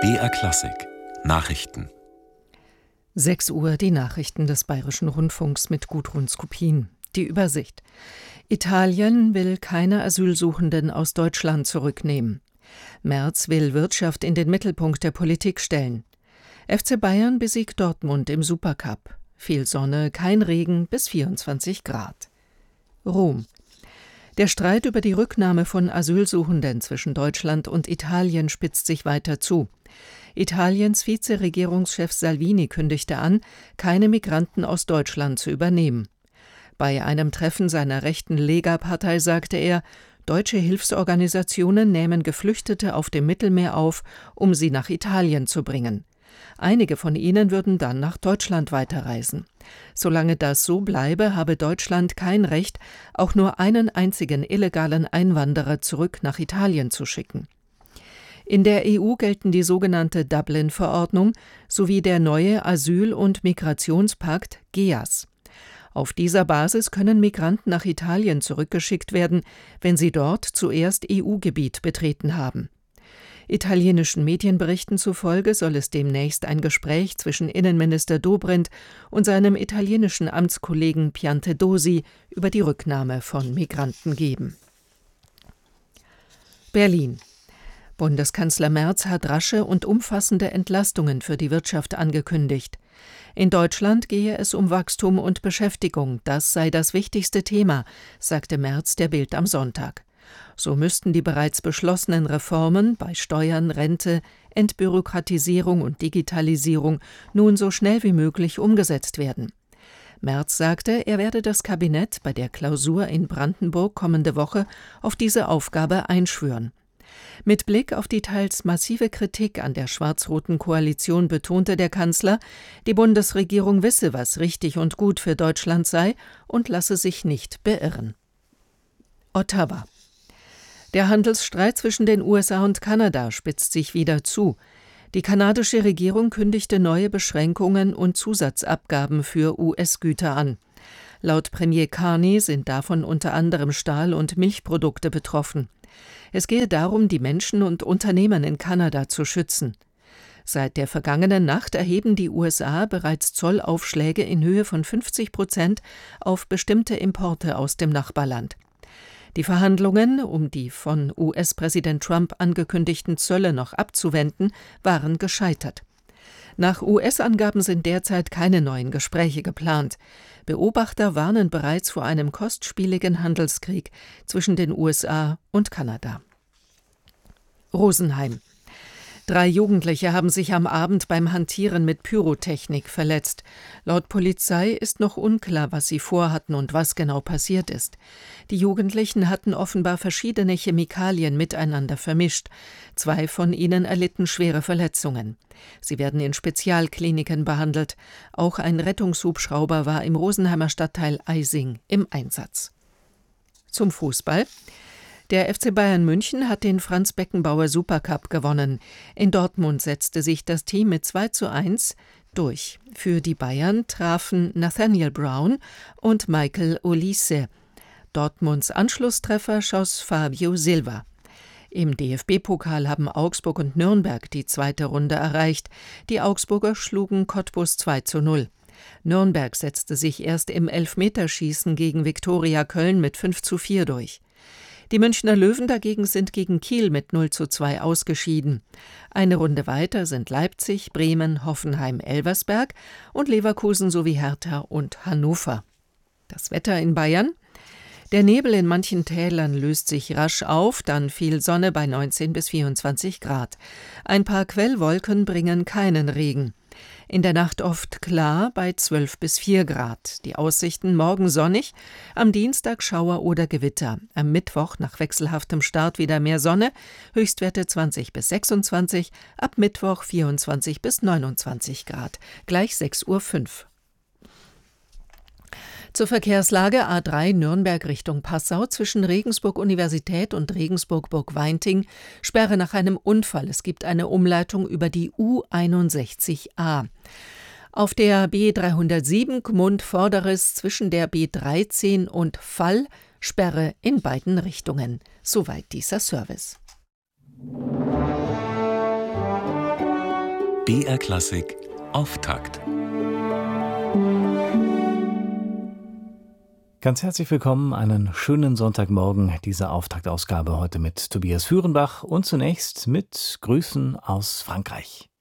BR Klassik Nachrichten. 6 Uhr die Nachrichten des Bayerischen Rundfunks mit Gudrun Skopin. Die Übersicht. Italien will keine Asylsuchenden aus Deutschland zurücknehmen. Merz will Wirtschaft in den Mittelpunkt der Politik stellen. FC Bayern besiegt Dortmund im Supercup. Viel Sonne, kein Regen bis 24 Grad. Rom. Der Streit über die Rücknahme von Asylsuchenden zwischen Deutschland und Italien spitzt sich weiter zu. Italiens Vizeregierungschef Salvini kündigte an, keine Migranten aus Deutschland zu übernehmen. Bei einem Treffen seiner rechten Lega-Partei sagte er, deutsche Hilfsorganisationen nähmen Geflüchtete auf dem Mittelmeer auf, um sie nach Italien zu bringen. Einige von ihnen würden dann nach Deutschland weiterreisen. Solange das so bleibe, habe Deutschland kein Recht, auch nur einen einzigen illegalen Einwanderer zurück nach Italien zu schicken. In der EU gelten die sogenannte Dublin-Verordnung sowie der neue Asyl- und Migrationspakt GEAS. Auf dieser Basis können Migranten nach Italien zurückgeschickt werden, wenn sie dort zuerst EU-Gebiet betreten haben. Italienischen Medienberichten zufolge soll es demnächst ein Gespräch zwischen Innenminister Dobrindt und seinem italienischen Amtskollegen Piantedosi über die Rücknahme von Migranten geben. Berlin. Bundeskanzler Merz hat rasche und umfassende Entlastungen für die Wirtschaft angekündigt. In Deutschland gehe es um Wachstum und Beschäftigung, das sei das wichtigste Thema, sagte Merz der Bild am Sonntag. So müssten die bereits beschlossenen Reformen bei Steuern, Rente, Entbürokratisierung und Digitalisierung nun so schnell wie möglich umgesetzt werden. Merz sagte, er werde das Kabinett bei der Klausur in Brandenburg kommende Woche auf diese Aufgabe einschwören. Mit Blick auf die teils massive Kritik an der schwarz-roten Koalition betonte der Kanzler, die Bundesregierung wisse, was richtig und gut für Deutschland sei und lasse sich nicht beirren. Ottawa. Der Handelsstreit zwischen den USA und Kanada spitzt sich wieder zu. Die kanadische Regierung kündigte neue Beschränkungen und Zusatzabgaben für US-Güter an. Laut Premier Carney sind davon unter anderem Stahl- und Milchprodukte betroffen. Es gehe darum, die Menschen und Unternehmen in Kanada zu schützen. Seit der vergangenen Nacht erheben die USA bereits Zollaufschläge in Höhe von 50% auf bestimmte Importe aus dem Nachbarland. Die Verhandlungen, um die von US-Präsident Trump angekündigten Zölle noch abzuwenden, waren gescheitert. Nach US-Angaben sind derzeit keine neuen Gespräche geplant. Beobachter warnen bereits vor einem kostspieligen Handelskrieg zwischen den USA und Kanada. Rosenheim. 3 Jugendliche haben sich am Abend beim Hantieren mit Pyrotechnik verletzt. Laut Polizei ist noch unklar, was sie vorhatten und was genau passiert ist. Die Jugendlichen hatten offenbar verschiedene Chemikalien miteinander vermischt. 2 von ihnen erlitten schwere Verletzungen. Sie werden in Spezialkliniken behandelt. Auch ein Rettungshubschrauber war im Rosenheimer Stadtteil Eising im Einsatz. Zum Fußball. Der FC Bayern München hat den Franz-Beckenbauer Supercup gewonnen. In Dortmund setzte sich das Team mit 2:1 durch. Für die Bayern trafen Nathaniel Brown und Michael Olise. Dortmunds Anschlusstreffer schoss Fabio Silva. Im DFB-Pokal haben Augsburg und Nürnberg die zweite Runde erreicht. Die Augsburger schlugen Cottbus 2:0. Nürnberg setzte sich erst im Elfmeterschießen gegen Viktoria Köln mit 5:4 durch. Die Münchner Löwen dagegen sind gegen Kiel mit 0:2 ausgeschieden. Eine Runde weiter sind Leipzig, Bremen, Hoffenheim, Elversberg und Leverkusen sowie Hertha und Hannover. Das Wetter in Bayern? Der Nebel in manchen Tälern löst sich rasch auf, dann viel Sonne bei 19 bis 24 Grad. Ein paar Quellwolken bringen keinen Regen. In der Nacht oft klar bei 12 bis 4 Grad. Die Aussichten morgen sonnig, am Dienstag Schauer oder Gewitter. Am Mittwoch nach wechselhaftem Start wieder mehr Sonne, Höchstwerte 20 bis 26, ab Mittwoch 24 bis 29 Grad, gleich 6:05 Uhr. Zur Verkehrslage A3 Nürnberg Richtung Passau zwischen Regensburg-Universität und Regensburg-Burgweinting. Sperre nach einem Unfall. Es gibt eine Umleitung über die U61a. Auf der B307 Gmund-Vorderes zwischen der B13 und Fall Sperre in beiden Richtungen. Soweit dieser Service. BR Klassik Auftakt. Ganz herzlich willkommen, einen schönen Sonntagmorgen, diese Auftaktausgabe heute mit Tobias Führenbach und zunächst mit Grüßen aus Frankreich.